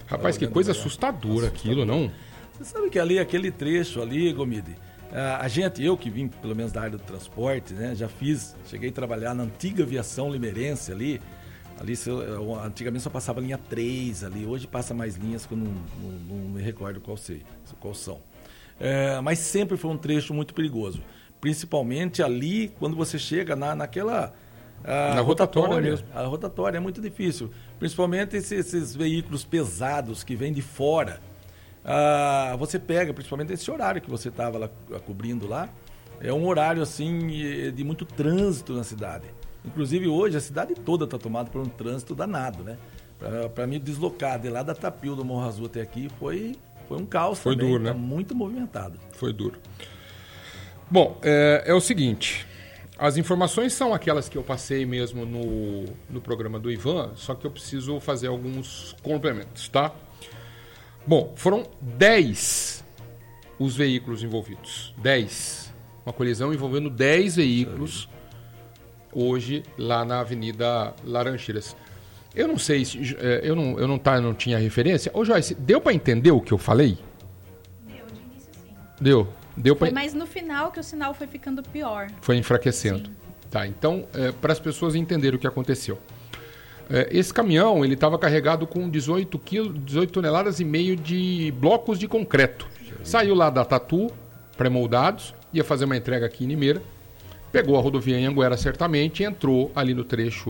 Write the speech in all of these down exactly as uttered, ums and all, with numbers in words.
Rapaz, que coisa assustadora aquilo, não? Você sabe que ali, aquele trecho ali, Gomide, a gente, eu que vim pelo menos da área do transporte, né, já fiz, cheguei a trabalhar na antiga aviação limeirense ali, ali antigamente só passava linha três ali, hoje passa mais linhas que eu não, não, não me recordo qual, sei, qual são. É, mas sempre foi um trecho muito perigoso, principalmente ali quando você chega na, naquela... A na rotatória, rotatória mesmo. A rotatória é muito difícil, principalmente esses, esses veículos pesados que vêm de fora. Ah, você pega, principalmente esse horário que você estava lá cobrindo lá, é um horário assim de muito trânsito na cidade. Inclusive hoje a cidade toda está tomada por um trânsito danado, né? Para me deslocar de lá da Tapil do Morro Azul até aqui foi, foi um caos. Foi também, duro, né? Tá muito movimentado. Foi duro. Bom, é, é o seguinte, as informações são aquelas que eu passei mesmo no, no programa do Ivan, só que eu preciso fazer alguns complementos, tá? Bom, foram dez os veículos envolvidos. dez. Uma colisão envolvendo dez veículos hoje lá na Avenida Laranjeiras. Eu não sei se... Eu não, eu não, tá, não tinha referência. Ô, Joyce, deu para entender o que eu falei? Deu, de início sim. Deu. Deu pra... Foi mais no final que o sinal foi ficando pior. Foi enfraquecendo. Sim. Tá, então, é, para as pessoas entenderem o que aconteceu. Esse caminhão ele estava carregado com dezoito quilos, dezoito toneladas e meio de blocos de concreto. Saiu lá da Tatu, pré-moldados, ia fazer uma entrega aqui em Limeira, pegou a rodovia em Anguera certamente, entrou ali no trecho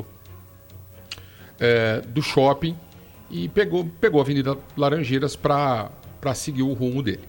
é, do shopping e pegou, pegou a Avenida Laranjeiras para seguir o rumo dele.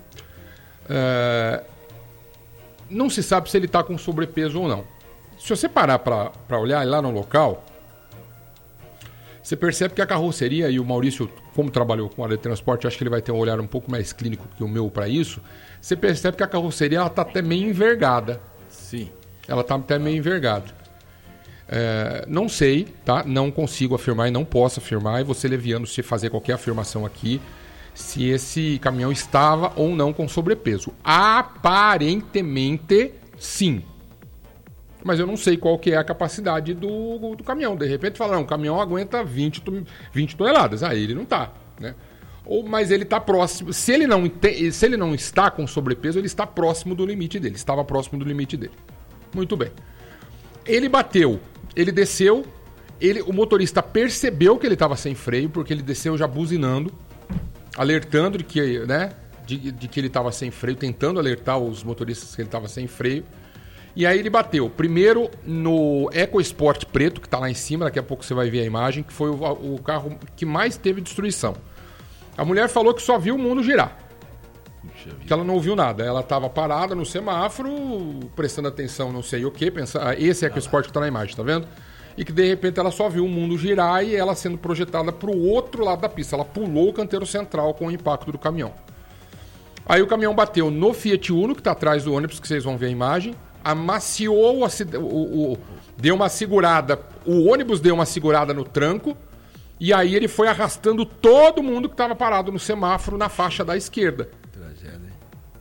É, não se sabe se ele está com sobrepeso ou não. Se você parar para olhar lá no local... Você percebe que a carroceria, e o Maurício, como trabalhou com a área de transporte, acho que ele vai ter um olhar um pouco mais clínico que o meu para isso. Você percebe que a carroceria está até meio envergada. Sim. Ela está até meio envergada. É, não sei, tá? Não consigo afirmar e não posso afirmar, e você leviando se fazer qualquer afirmação aqui, se esse caminhão estava ou não com sobrepeso. Aparentemente, sim. Mas eu não sei qual que é a capacidade do, do caminhão. De repente falaram, um caminhão aguenta vinte, vinte toneladas. Aí ele não está, né? Ou, mas ele está próximo. Se ele, não, se ele não está com sobrepeso, ele está próximo do limite dele. Estava próximo do limite dele. Muito bem. Ele bateu, ele desceu, ele, o motorista percebeu que ele estava sem freio, porque ele desceu já buzinando, alertando de que, né, de, de que ele estava sem freio, tentando alertar os motoristas que ele estava sem freio. E aí ele bateu, primeiro no EcoSport preto, que está lá em cima, daqui a pouco você vai ver a imagem, que foi o, o carro que mais teve destruição. A mulher falou que só viu o mundo girar, que ela não ouviu nada. Ela estava parada no semáforo, prestando atenção não sei o que, pensando, esse EcoSport que está na imagem, tá vendo? E que de repente ela só viu o mundo girar e ela sendo projetada para o outro lado da pista. Ela pulou o canteiro central com o impacto do caminhão. Aí o caminhão bateu no Fiat Uno, que está atrás do ônibus, que vocês vão ver a imagem, amaciou, o, o, o, deu uma segurada, o ônibus deu uma segurada no tranco, e aí ele foi arrastando todo mundo que estava parado no semáforo na faixa da esquerda. Tragédia, hein?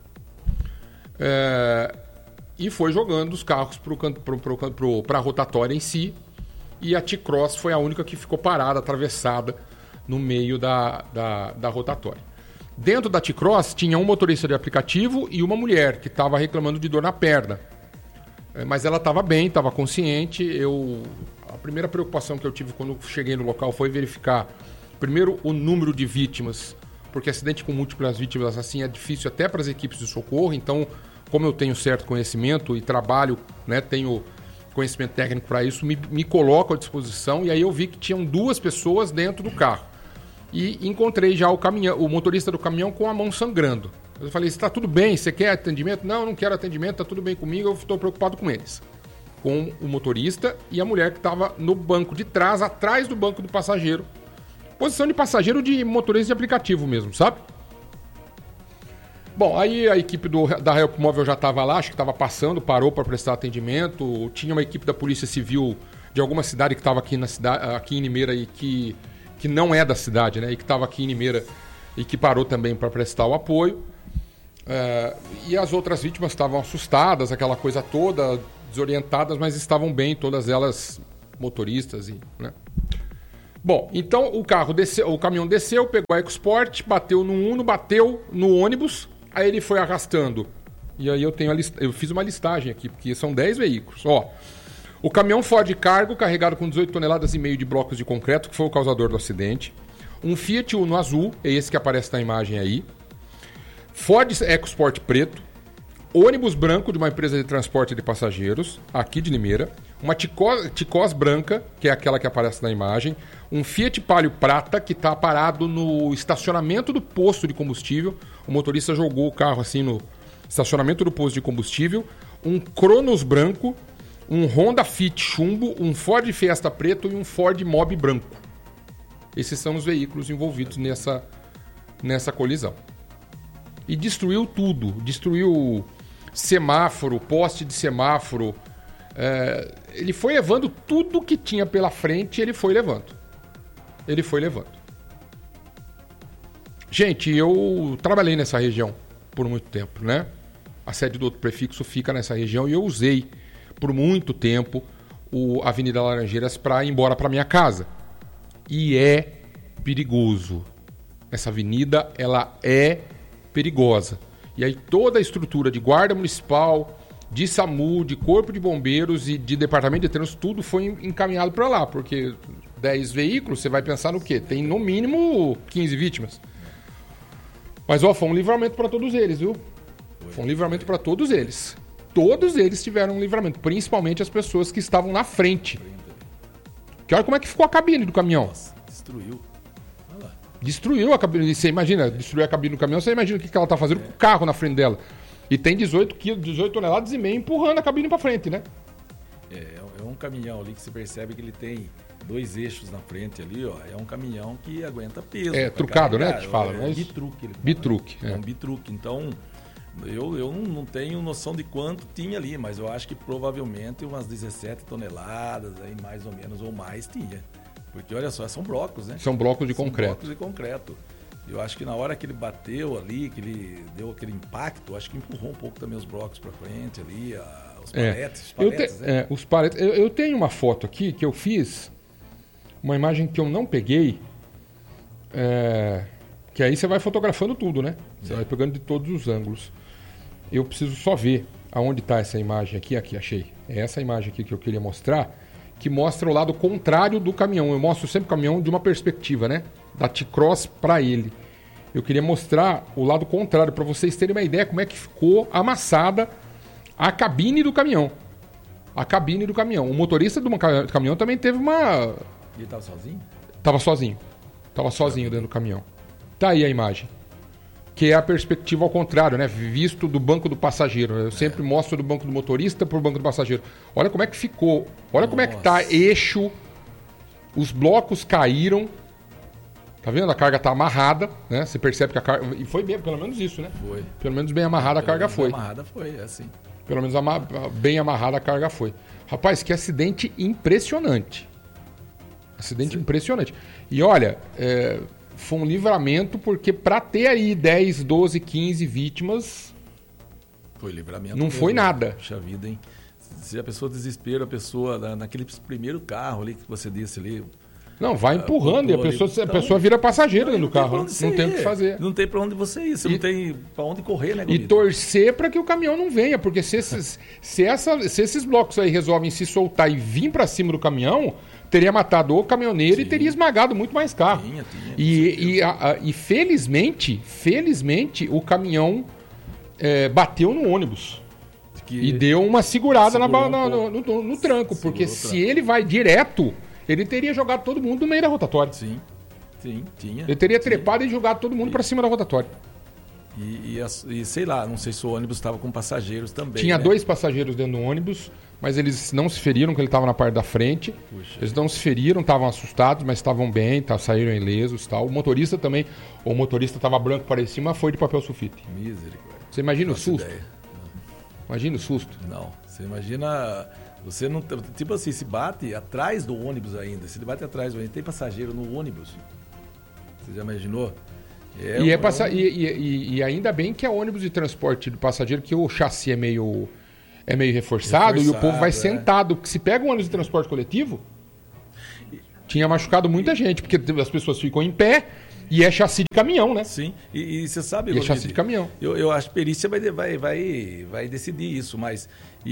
É, e foi jogando os carros para a rotatória em si, e a T-Cross foi a única que ficou parada, atravessada no meio da, da, da rotatória. Dentro da T-Cross tinha um motorista de aplicativo e uma mulher que estava reclamando de dor na perna. Mas ela estava bem, estava consciente. Eu, a primeira preocupação que eu tive quando cheguei no local foi verificar, primeiro, o número de vítimas, porque acidente com múltiplas vítimas assim é difícil até para as equipes de socorro. Então, como eu tenho certo conhecimento e trabalho, né, tenho conhecimento técnico para isso, me, me coloco à disposição. E aí eu vi que tinham duas pessoas dentro do carro. E encontrei já o, caminhão, o motorista do caminhão com a mão sangrando. Eu falei, está tudo bem? Você quer atendimento? Não, não quero atendimento, está tudo bem comigo, eu estou preocupado com eles. Com o motorista e a mulher que estava no banco de trás, atrás do banco do passageiro. Posição de passageiro de motorista de aplicativo mesmo, sabe? Bom, aí a equipe do, da Help Móvel já estava lá, acho que estava passando, parou para prestar atendimento. Tinha uma equipe da Polícia Civil de alguma cidade que estava aqui, na cidade, aqui em Limeira e que, que não é da cidade, né? E que estava aqui em Limeira e que parou também para prestar o apoio. É, e as outras vítimas estavam assustadas, aquela coisa toda, desorientadas, mas estavam bem, todas elas motoristas. E, né? Bom, então o carro desceu, o caminhão desceu, pegou a EcoSport, bateu no Uno, bateu no ônibus, aí ele foi arrastando. E aí eu tenho a lista, eu fiz uma listagem aqui, porque são dez veículos. Ó, o caminhão Ford Cargo, carregado com dezoito toneladas e meio de blocos de concreto, que foi o causador do acidente. Um Fiat Uno azul, é esse que aparece na imagem aí. Ford EcoSport preto. Ônibus branco de uma empresa de transporte de passageiros, aqui de Limeira. Uma Ticós, Ticós branca, que é aquela que aparece na imagem. Um Fiat Palio prata, que está parado no estacionamento do posto de combustível. O motorista jogou o carro assim no estacionamento do posto de combustível. Um Cronos branco. Um Honda Fit chumbo. Um Ford Fiesta preto e um Ford Mobi branco. Esses são os veículos envolvidos nessa, nessa colisão. E destruiu tudo. Destruiu semáforo, poste de semáforo. É, ele foi levando tudo que tinha pela frente, ele foi levando. Ele foi levando. Gente, eu trabalhei nessa região por muito tempo, né? A sede do outro prefixo fica nessa região e eu usei por muito tempo o Avenida Laranjeiras para ir embora para minha casa. E é perigoso. Essa avenida, ela é perigosa. E aí toda a estrutura de guarda municipal, de SAMU, de corpo de bombeiros e de departamento de trânsito, tudo foi encaminhado para lá, porque dez veículos, você vai pensar no quê? Tem no mínimo quinze vítimas. Mas ó, foi um livramento para todos eles, viu? Foi um livramento para todos eles. Todos eles tiveram um livramento, principalmente as pessoas que estavam na frente. Que olha como é que ficou a cabine do caminhão. Nossa, destruiu. Destruiu a cabine. Você imagina, destruir a cabine do caminhão, você imagina o que ela tá fazendo é. com o carro na frente dela. E tem dezoito quilos, dezoito toneladas e meio empurrando a cabine para frente, né? É, é um caminhão ali que você percebe que ele tem dois eixos na frente ali, ó. É um caminhão que aguenta peso. É trucado, carregar. né? Que fala, é, né? É bitruque. Ele fala. Bitruque. É, É um bitruque. Então, eu, eu não tenho noção de quanto tinha ali, mas eu acho que provavelmente umas dezessete toneladas, aí mais ou menos, ou mais tinha. Porque, olha só, são blocos, né? São blocos de são concreto. blocos de concreto. Eu acho que na hora que ele bateu ali, que ele deu aquele impacto, acho que empurrou um pouco também os blocos para frente ali, a, os paletes. Os, paletes, eu te, né? é, os paletes. Eu, eu tenho uma foto aqui que eu fiz, uma imagem que eu não peguei, é, que aí você vai fotografando tudo, né? Você é. vai pegando de todos os ângulos. Eu preciso só ver aonde está essa imagem aqui. Aqui, achei. É essa imagem aqui que eu queria mostrar, que mostra o lado contrário do caminhão. Eu mostro sempre o caminhão de uma perspectiva, né? Da T-Cross para ele. Eu queria mostrar o lado contrário para vocês terem uma ideia como é que ficou amassada a cabine do caminhão. A cabine do caminhão. O motorista do caminhão também teve uma... Ele estava sozinho? Tava sozinho. Tava sozinho dentro do caminhão. Tá aí a imagem. Que é a perspectiva ao contrário, né? Visto do banco do passageiro. Eu sempre é. mostro do banco do motorista para o banco do passageiro. Olha como é que ficou. Olha Nossa. como é que tá eixo. Os blocos caíram. Tá vendo? A carga tá amarrada, né? Você percebe que a carga... E foi bem, pelo menos isso, né? Foi. Pelo menos bem amarrada a carga foi. Bem amarrada foi, é assim. Pelo menos ama... bem amarrada a carga foi. Rapaz, que acidente impressionante. Acidente Sim. impressionante. E olha... É... Foi um livramento, porque para ter aí dez, doze, quinze vítimas... Foi livramento. Não mesmo, foi nada. Puxa vida, hein? Se a pessoa desespera, a pessoa, naquele primeiro carro ali que você disse ali... Não, vai empurrando e a pessoa, ali, a pessoa então, vira passageira dentro do carro. Não tem o que fazer. Não tem para onde você ir, você e, não tem para onde correr, né, Gomito? E torcer para que o caminhão não venha, porque se esses, se, essa, se esses blocos aí resolvem se soltar e vir para cima do caminhão... teria matado o caminhoneiro Sim. e teria esmagado muito mais carro. Tinha, tinha, e, e, a, a, e felizmente, felizmente, o caminhão é, bateu no ônibus. Que e deu uma segurada na, na, um no, no, no tranco. Segurou porque se tranco. ele vai direto, ele teria jogado todo mundo no meio da rotatória. Sim, sim, tinha. Ele teria tinha. trepado e jogado todo mundo para cima da rotatória. E, e, e sei lá, não sei se o ônibus estava com passageiros também. Tinha né? dois passageiros dentro do ônibus, mas eles não se feriram, porque ele estava na parte da frente. Puxa. Eles não se feriram, estavam assustados, mas estavam bem, tá, saíram ilesos. Tal. O motorista também, o motorista estava branco para cima, foi de papel sulfite. Misericórdia. Você imagina Nossa o susto? Ideia. Imagina o susto? Não, você imagina... Você não... Tipo assim, se bate atrás do ônibus ainda, se ele bate atrás do ônibus, tem passageiro no ônibus. Você já imaginou? É e, um, é passa... é um... e, e, e ainda bem que é ônibus de transporte de passageiro, que o chassi é meio, é meio reforçado, reforçado e o povo vai é. sentado. Porque se pega um ônibus de transporte coletivo, tinha machucado muita gente, porque as pessoas ficam em pé e é chassi de caminhão, né? Sim, e, e você sabe... E é chassi de caminhão. Eu, eu acho que a perícia vai, vai, vai, vai decidir isso, mas...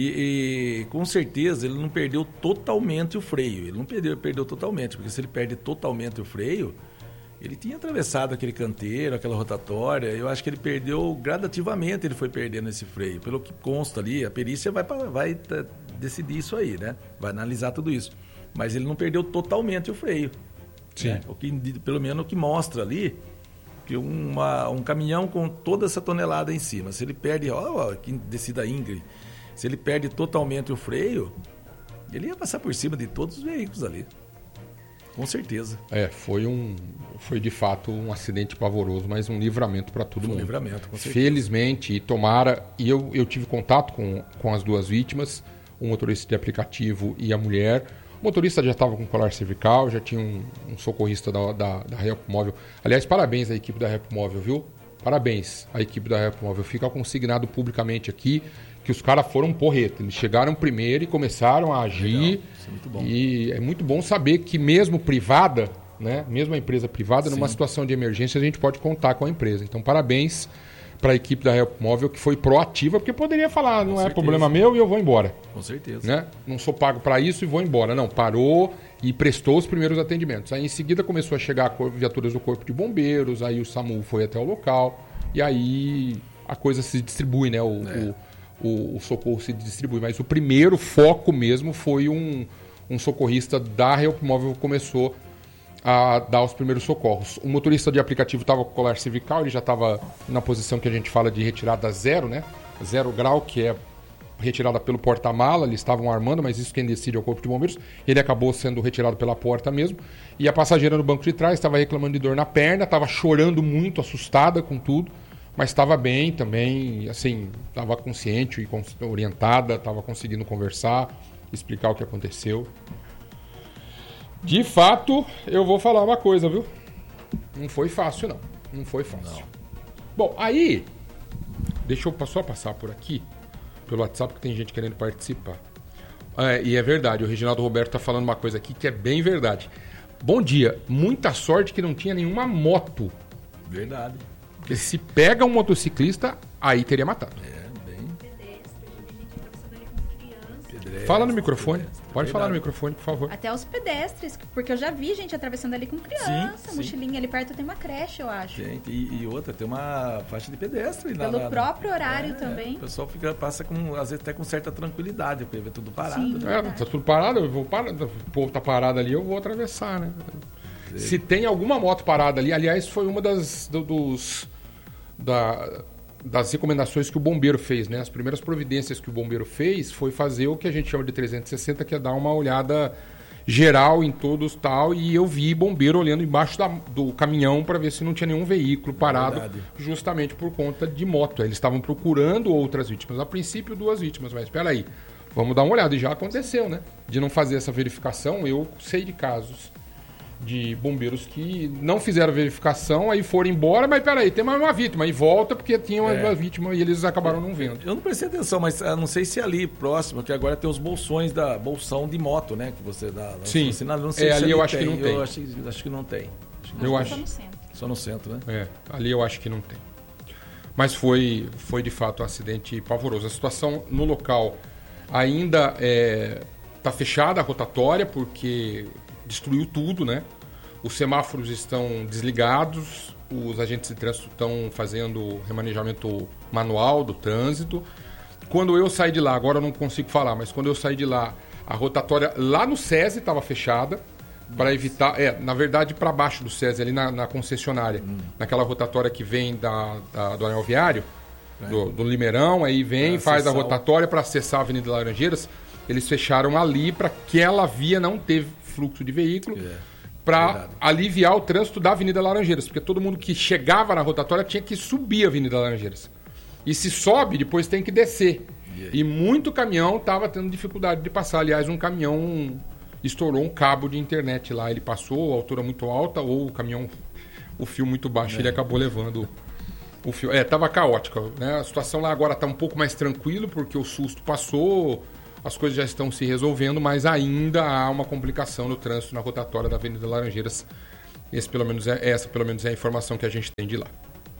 E, e com certeza ele não perdeu totalmente o freio. Ele não perdeu, perdeu totalmente, porque se ele perde totalmente o freio, ele tinha atravessado aquele canteiro, aquela rotatória. Eu acho que ele perdeu gradativamente, ele foi perdendo esse freio. Pelo que consta ali, a perícia vai, vai decidir isso aí, né? Vai analisar tudo isso. Mas ele não perdeu totalmente o freio. Sim. Né? O que, pelo menos o que mostra ali, que uma, um caminhão com toda essa tonelada em cima, se ele perde, ó, ó, que descida íngreme, se ele perde totalmente o freio, ele ia passar por cima de todos os veículos ali. Com certeza. É, foi um, foi de fato um acidente pavoroso, mas um livramento para todo Foi mundo. Um livramento, com certeza. Felizmente, e tomara, e eu, eu tive contato com, com as duas vítimas, o motorista de aplicativo e a mulher. O motorista já estava com colar cervical, já tinha um, um socorrista da, da, da Help Móvel. Aliás, parabéns à equipe da Help Móvel, viu? Parabéns à equipe da Help Móvel. Fica consignado publicamente aqui que os caras foram porreta. Eles chegaram primeiro e começaram a agir. Legal. Isso é muito bom. E é muito bom saber que mesmo privada, né, mesmo a empresa privada, Sim. numa situação de emergência, a gente pode contar com a empresa. Então, parabéns para a equipe da Help Móvel, que foi proativa, porque poderia falar, não é problema meu e eu vou embora. Com certeza. Né? Não sou pago para isso e vou embora. Não, parou e prestou os primeiros atendimentos. Aí, em seguida, começou a chegar viaturas do Corpo de Bombeiros, aí o SAMU foi até o local, e aí a coisa se distribui, né? O, É. o, o, o socorro se distribui. Mas o primeiro foco mesmo foi um, um socorrista da Help Móvel que começou a dar os primeiros socorros. O motorista de aplicativo estava com colar cervical, ele já estava na posição que a gente fala de retirada zero, né? Zero grau, que é retirada pelo porta-mala, eles estavam armando, mas isso quem decide é o Corpo de Bombeiros. Ele acabou sendo retirado pela porta mesmo. E a passageira no banco de trás estava reclamando de dor na perna, estava chorando muito, assustada com tudo, mas estava bem também, assim, estava consciente e orientada, estava conseguindo conversar, explicar o que aconteceu. De fato, eu vou falar uma coisa, viu? Não foi fácil, não. Não foi fácil. Não. Bom, aí, deixa eu só passar por aqui, pelo WhatsApp, que tem gente querendo participar. É, e é verdade, o Reginaldo Roberto tá falando uma coisa aqui que é bem verdade. Bom dia, muita sorte que não tinha nenhuma moto. Verdade. Porque se pega um motociclista, aí teria matado. É, bem... Pedestre, Fala no microfone. Pedestre, Pode verdade. falar no microfone, por favor. Até os pedestres, porque eu já vi gente atravessando ali com criança, sim, mochilinha sim. Ali perto tem uma creche, eu acho. Tem, e, e outra, tem uma faixa de pedestre. Pelo lá, próprio né? horário é, também. O pessoal fica, passa, com, às vezes, até com certa tranquilidade, porque vê tudo parado. Sim, né? É, tá tudo parado, eu vou parar, o povo tá parado ali, eu vou atravessar, né? Sim. Se tem alguma moto parada ali, aliás, foi uma das... Do, dos... Da, das recomendações que o bombeiro fez, né? As primeiras providências que o bombeiro fez foi fazer o que a gente chama de trezentos e sessenta, que é dar uma olhada geral em todos tal, e eu vi bombeiro olhando embaixo da, do caminhão para ver se não tinha nenhum veículo parado, Verdade. justamente por conta de moto. Eles estavam procurando outras vítimas. A princípio, duas vítimas, mas espera aí, vamos dar uma olhada. E já aconteceu, né? De não fazer essa verificação, eu sei de casos de bombeiros que não fizeram verificação, aí foram embora, mas peraí, tem mais uma vítima, e volta porque tinha uma é. vítima e eles acabaram não vendo. Eu não prestei atenção, mas eu não sei se ali próximo, que agora tem os bolsões da bolsão de moto, né, que você dá. Sim, não, não sei é, se ali eu tem. acho que não tem. Eu acho, acho que não tem. Acho que eu não acho. Só no centro. Só no centro, né? É, ali eu acho que não tem. Mas foi, foi de fato um acidente pavoroso. A situação no local ainda está é, fechada, a rotatória, porque destruiu tudo, né? Os semáforos estão desligados, os agentes de trânsito estão fazendo remanejamento manual do trânsito. Quando eu saí de lá, agora eu não consigo falar, mas quando eu saí de lá, a rotatória lá no SESI estava fechada, para evitar, é, na verdade para baixo do SESI, ali na, na concessionária, hum. naquela rotatória que vem da, da, do anel viário, é. do, do Limeirão, aí vem, faz a rotatória para acessar a Avenida Laranjeiras. Eles fecharam ali para aquela via não ter fluxo de veículo. É. Para aliviar o trânsito da Avenida Laranjeiras, porque todo mundo que chegava na rotatória tinha que subir a Avenida Laranjeiras. E se sobe, depois tem que descer. E, e muito caminhão estava tendo dificuldade de passar. Aliás, um caminhão estourou um cabo de internet lá. Ele passou, a altura muito alta, ou o caminhão, o fio muito baixo, é. ele acabou levando o fio. É, estava caótica, né? A situação lá agora está um pouco mais tranquilo, porque o susto passou, as coisas já estão se resolvendo, mas ainda há uma complicação no trânsito na rotatória da Avenida Laranjeiras. Esse, pelo menos, é, essa, pelo menos, é a informação que a gente tem de lá.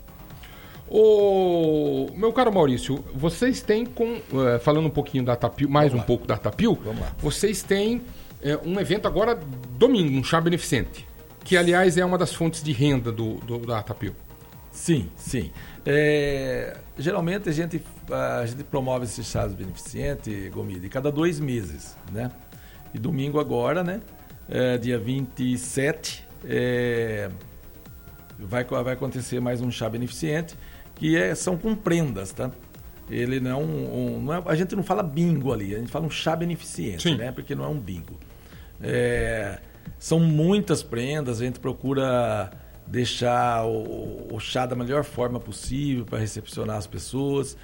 Ô, meu caro Maurício, vocês têm, com, uh, falando um pouquinho da Tapil, mais Vamos um lá. pouco da Tapil, Vamos lá. vocês têm uh, um evento agora domingo, um chá beneficente, que, aliás, é uma das fontes de renda do, do, da Tapil. Sim, sim. É, geralmente a gente, a gente promove esses chás beneficentes, Gomide, cada dois meses, né? E domingo agora, né? É, dia vinte e sete, é, vai, vai acontecer mais um chá beneficente, que é, são com prendas, tá? Ele não, um, não é, a gente não fala bingo ali, a gente fala um chá beneficente, Sim. né? Porque não é um bingo. É, são muitas prendas, a gente procura deixar o, o chá da melhor forma possível para recepcionar as pessoas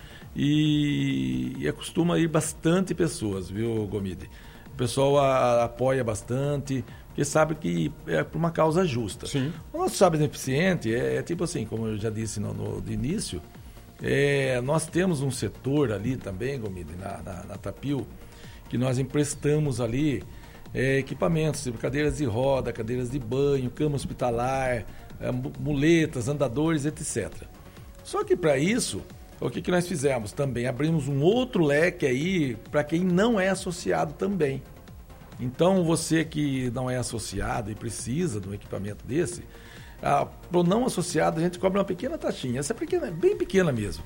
e, e acostuma ir bastante pessoas, viu, Gomide? O pessoal a, apoia bastante, porque sabe que é por uma causa justa. Sim. O nosso chá beneficente é, é tipo assim, como eu já disse no, no de início, é, nós temos um setor ali também, Gomide, na, na, na Tapil, que nós emprestamos ali é, equipamentos, tipo cadeiras de roda, cadeiras de banho, cama hospitalar, é, muletas, andadores, etcétera. Só que para isso, o que, que nós fizemos? Também abrimos um outro leque aí para quem não é associado também. Então, você que não é associado e precisa de um equipamento desse, ah, para o não associado a gente cobra uma pequena taxinha. Essa é pequena, bem pequena mesmo.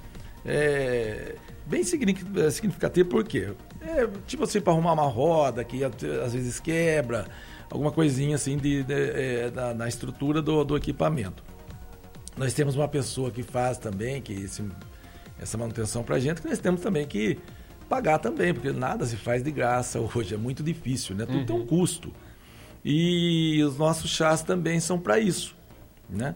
É bem significativo, por quê? É tipo assim, para arrumar uma roda que às vezes quebra, alguma coisinha assim de, de, de, na, na estrutura do, do equipamento. Nós temos uma pessoa que faz também que esse, essa manutenção para a gente, que nós temos também que pagar também, porque nada se faz de graça hoje, é muito difícil, né? Tudo uhum. tem um custo. E os nossos chás também são para isso, né?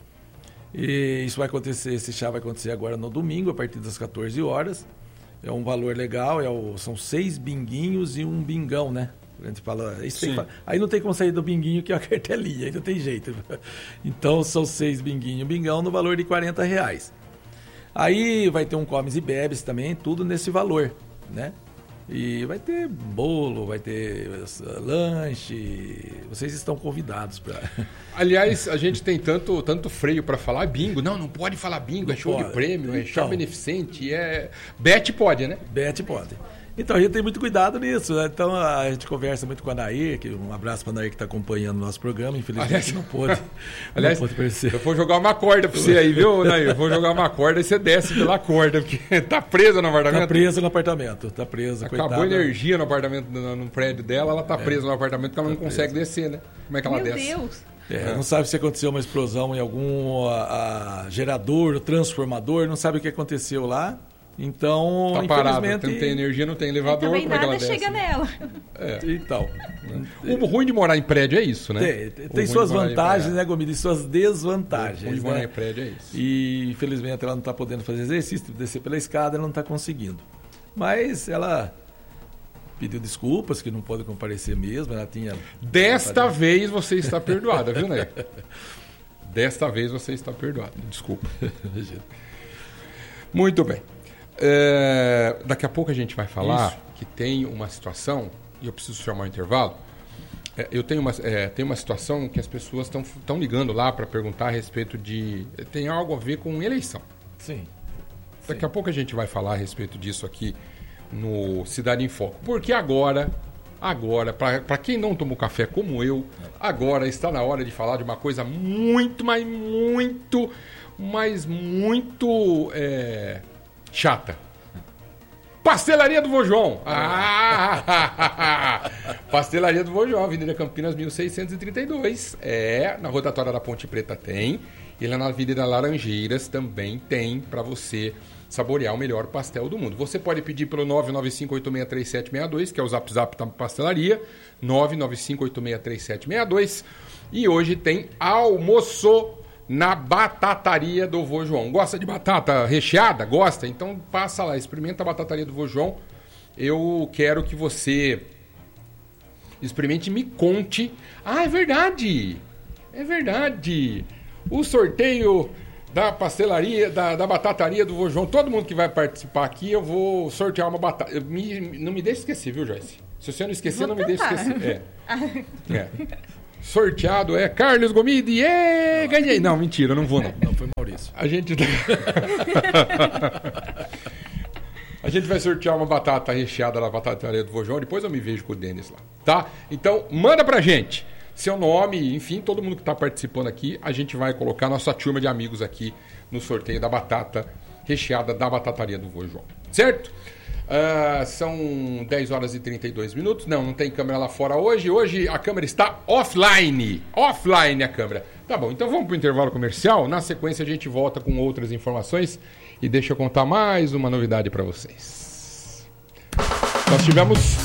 E isso vai acontecer, esse chá vai acontecer agora no domingo, a partir das quatorze horas. É um valor legal, é o, são seis binguinhos e um bingão, né? A gente fala, isso tem que, aí não tem como sair do binguinho, que é a cartelinha, aí não tem jeito. Então são seis binguinhos e um bingão no valor de quarenta reais. Aí vai ter um comes e bebes também, tudo nesse valor, né? E vai ter bolo, vai ter lanche, vocês estão convidados para... Aliás, a gente tem tanto, tanto freio para falar bingo. Não, não pode falar bingo, não é show pode. de prêmio, é show então, beneficente, é... Bet pode, né? Bet pode. Então a gente tem muito cuidado nisso, né? Então a gente conversa muito com a Nair, que um abraço para a Nair que está acompanhando o nosso programa, infelizmente aliás, não pôde. Aliás, não pôde eu vou jogar uma corda para você aí, viu, Nair? Eu vou jogar uma corda e você desce pela corda, porque tá presa no apartamento. Tá presa no apartamento, tá presa, Acabou coitada. A energia no apartamento, no, no prédio dela, ela tá presa é. no apartamento porque ela não tá consegue presa. descer, né? Como é que ela Meu desce? Meu Deus! É, é. Não sabe se aconteceu uma explosão em algum a, a gerador, transformador, não sabe o que aconteceu lá. Então, tá parado, não tem energia, não tem elevador, como é que ela desce? Chega nela. É. Então, o ruim de morar em prédio é isso, né? Tem, tem suas vantagens, né, Gomide, e suas desvantagens. O ruim de morar né? em prédio é isso. E, infelizmente, ela não está podendo fazer exercício, descer pela escada, ela não está conseguindo. Mas ela pediu desculpas, que não pôde comparecer mesmo, ela tinha... Desta vez você está perdoada, viu, né? Desta vez você está perdoada, desculpa. Muito bem. É, daqui a pouco a gente vai falar Isso. que tem uma situação, e eu preciso chamar um intervalo. É, eu tenho uma, é, tem uma situação que as pessoas estão ligando lá para perguntar a respeito de... Tem algo a ver com eleição. Sim. Daqui Sim. a pouco a gente vai falar a respeito disso aqui no Cidade em Foco. Porque agora, agora para quem não tomou café como eu, agora está na hora de falar de uma coisa muito, mas muito, mas muito... É, chata. Pastelaria do Vô João. Ah, Pastelaria do Vô João, Avenida Campinas mil seiscentos e trinta e dois. É, na rotatória da Ponte Preta tem. E lá na Avenida Laranjeiras também tem para você saborear o melhor pastel do mundo. Você pode pedir pelo nove nove cinco oito seis três sete seis dois, que é o Zap Zap da Pastelaria. nove nove cinco oito seis três sete seis dois. E hoje tem almoço na batataria do Vô João. Gosta de batata recheada? Gosta? Então passa lá, experimenta a batataria do Vô João. Eu quero que você experimente e me conte. Ah, é verdade! É verdade! O sorteio da pastelaria, da, da batataria do vô João, todo mundo que vai participar aqui, eu vou sortear uma batata. Me, não me deixe esquecer, viu, Joyce? Se você não esquecer, vou não tentar. Me deixe esquecer. É. é. Sorteado é Carlos Gomide. E ganhei. Não, mentira, não vou não. Não, foi Maurício. A gente... A gente vai sortear uma batata recheada da batataria do vô João, depois eu me vejo com o Denis lá, tá? Então, manda pra gente seu nome, enfim, todo mundo que tá participando aqui, a gente vai colocar nossa turma de amigos aqui no sorteio da batata recheada da batataria do vô João, certo? Uh, são dez horas e trinta e dois minutos. Não, não tem câmera lá fora hoje. Hoje a câmera está offline. Offline a câmera. Tá bom, então vamos para o intervalo comercial. Na sequência a gente volta com outras informações. E deixa eu contar mais uma novidade para vocês. Nós tivemos